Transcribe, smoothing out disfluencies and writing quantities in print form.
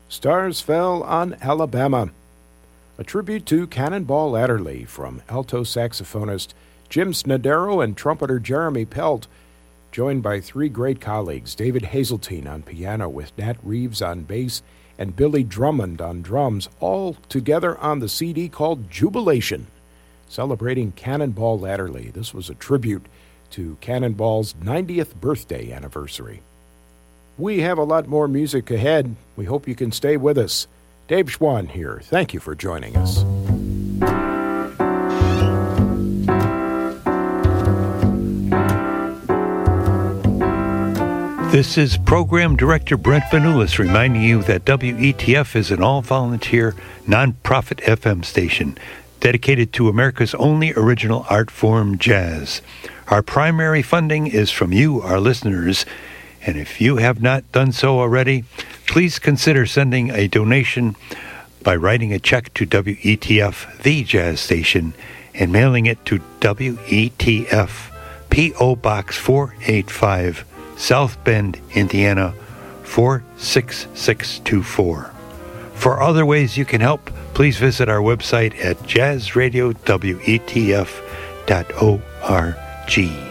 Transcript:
Stars Fell on Alabama, a tribute to Cannonball Adderley from alto saxophonist Jim Snodero and trumpeter Jeremy Pelt, joined by three great colleagues, David Hazeltine on piano with Nat Reeves on bass and Billy Drummond on drums, all together on the CD called Jubilation, celebrating Cannonball Adderley. This was a tribute to Cannonball's 90th birthday anniversary. We have a lot more music ahead. We hope you can stay with us. Dave Schwann here. Thank you for joining us. This is Program Director Brent Vanulis reminding you that WETF is an all-volunteer, non-profit FM station dedicated to America's only original art form, jazz. Our primary funding is from you, our listeners, and if you have not done so already, please consider sending a donation by writing a check to WETF, the jazz station, and mailing it to WETF, P.O. Box 485, South Bend, Indiana, 46624. For other ways you can help, please visit our website at jazzradiowetf.org.